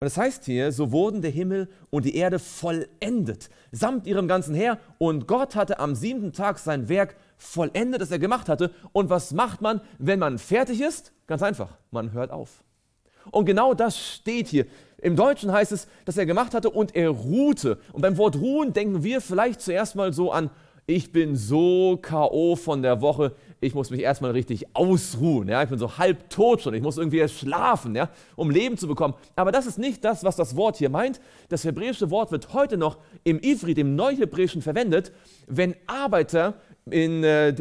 Und es heißt hier, so wurden der Himmel und die Erde vollendet, samt ihrem ganzen Heer. Und Gott hatte am 7. Tag sein Werk vollendet, das er gemacht hatte. Und was macht man, wenn man fertig ist? Ganz einfach, man hört auf. Und genau das steht hier. Im Deutschen heißt es, dass er gemacht hatte und er ruhte. Und beim Wort ruhen denken wir vielleicht zuerst mal so an, ich bin so K.O. von der Woche, ich muss mich erstmal richtig ausruhen. Ja? Ich bin so halb tot schon, ich muss irgendwie erst schlafen, ja? Um Leben zu bekommen. Aber das ist nicht das, was das Wort hier meint. Das hebräische Wort wird heute noch im Ivrit, im Neuhebräischen, verwendet, wenn Arbeiter in der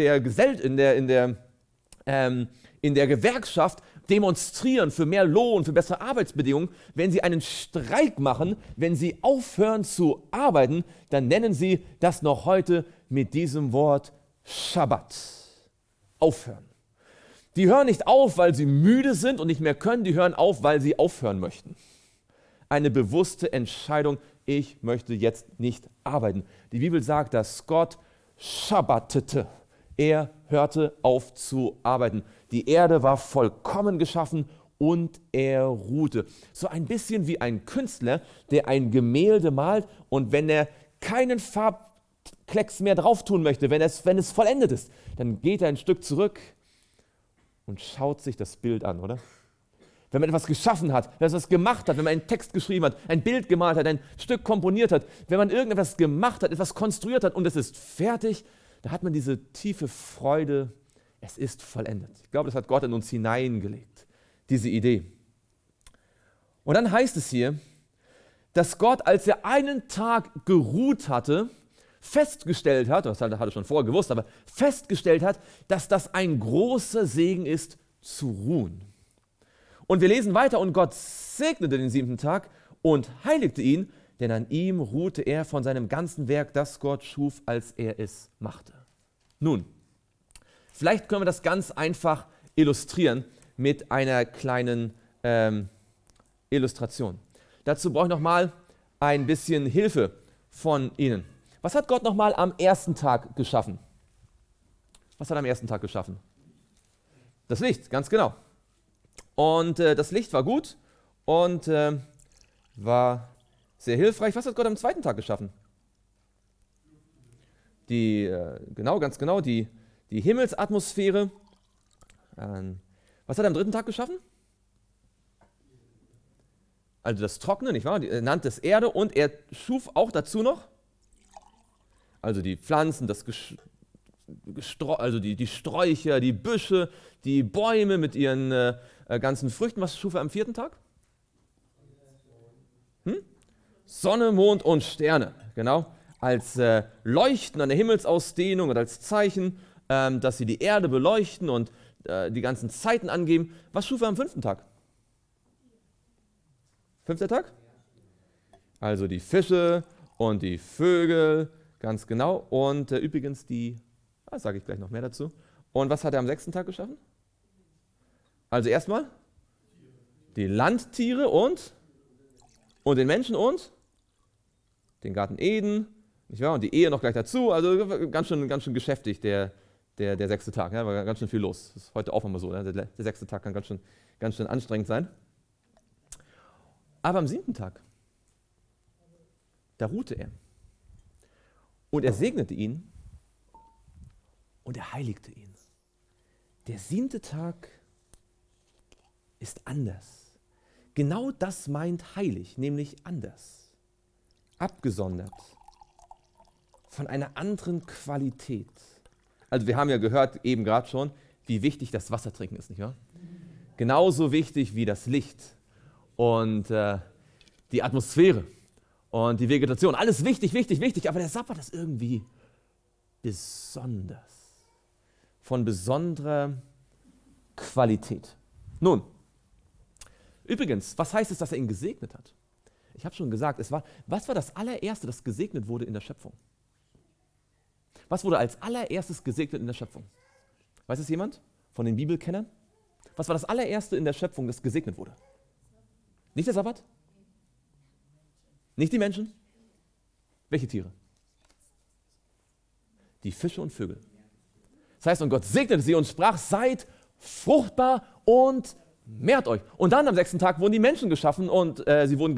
Gewerkschaft demonstrieren für mehr Lohn, für bessere Arbeitsbedingungen. Wenn sie einen Streik machen, wenn sie aufhören zu arbeiten, dann nennen sie das noch heute mit diesem Wort Schabbat. Aufhören. Die hören nicht auf, weil sie müde sind und nicht mehr können, die hören auf, weil sie aufhören möchten. Eine bewusste Entscheidung, ich möchte jetzt nicht arbeiten. Die Bibel sagt, dass Gott schabbatete. Er hörte auf zu arbeiten. Die Erde war vollkommen geschaffen und er ruhte. So ein bisschen wie ein Künstler, der ein Gemälde malt und wenn er keinen Farbklecks mehr drauf tun möchte, wenn es vollendet ist, dann geht er ein Stück zurück und schaut sich das Bild an, oder? Wenn man etwas geschaffen hat, wenn man etwas gemacht hat, wenn man einen Text geschrieben hat, ein Bild gemalt hat, ein Stück komponiert hat, wenn man irgendetwas gemacht hat, etwas konstruiert hat und es ist fertig, da hat man diese tiefe Freude, es ist vollendet. Ich glaube, das hat Gott in uns hineingelegt, diese Idee. Und dann heißt es hier, dass Gott, als er einen Tag geruht hatte, festgestellt hat, das hat er schon vorher gewusst, aber festgestellt hat, dass das ein großer Segen ist, zu ruhen. Und wir lesen weiter, und Gott segnete den 7. Tag und heiligte ihn, denn an ihm ruhte er von seinem ganzen Werk, das Gott schuf, als er es machte. Nun, vielleicht können wir das ganz einfach illustrieren mit einer kleinen Illustration. Dazu brauche ich nochmal ein bisschen Hilfe von Ihnen. Was hat Gott nochmal am 1. Tag geschaffen? Was hat er am 1. Tag geschaffen? Das Licht, ganz genau. Und das Licht war gut und war sehr hilfreich. Was hat Gott am 2. Tag geschaffen? Ganz genau, die Himmelsatmosphäre. Was hat er am 3. Tag geschaffen? Also das Trockene, nicht wahr? Er nannte es Erde und er schuf auch dazu noch, also die Pflanzen, also die Sträucher, die Büsche, die Bäume mit ihren ganzen Früchten. Was schuf er am 4. Tag? Sonne, Mond und Sterne, genau. Als Leuchten an der Himmelsausdehnung und als Zeichen, dass sie die Erde beleuchten und die ganzen Zeiten angeben. Was schuf er am 5. Tag? 5. Tag? Also die Fische und die Vögel, ganz genau. Und übrigens sage ich gleich noch mehr dazu. Und was hat er am 6. Tag geschaffen? Also erstmal die Landtiere und den Menschen und den Garten Eden, nicht wahr? Und die Ehe noch gleich dazu. Also ganz schön geschäftig der 6. Tag. Ja, war ganz schön viel los. Das ist heute auch immer so. Ne? Der 6. Tag kann ganz schön anstrengend sein. Aber am 7. Tag, da ruhte er. Und er segnete ihn und er heiligte ihn. Der 7. Tag ist anders. Genau das meint heilig, nämlich anders. Abgesondert. Von einer anderen Qualität. Also wir haben ja gehört, eben gerade schon, wie wichtig das Wassertrinken ist, nicht wahr? Genauso wichtig wie das Licht und die Atmosphäre und die Vegetation. Alles wichtig, aber der Sabbat ist irgendwie besonders. Von besonderer Qualität. Nun, übrigens, was heißt es, dass er ihn gesegnet hat? Ich habe schon gesagt, was war das allererste, das gesegnet wurde in der Schöpfung? Was wurde als allererstes gesegnet in der Schöpfung? Weiß es jemand von den Bibelkennern? Was war das allererste in der Schöpfung, das gesegnet wurde? Nicht der Sabbat? Nicht die Menschen? Welche Tiere? Die Fische und Vögel. Das heißt, und Gott segnete sie und sprach, seid fruchtbar und Mehrt euch. Und dann am 6. Tag wurden die Menschen geschaffen und sie wurden